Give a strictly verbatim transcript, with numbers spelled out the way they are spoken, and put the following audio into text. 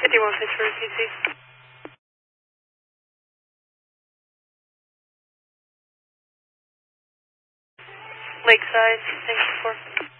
fifty-one Pittsburgh, P C. Lakeside, thank you for.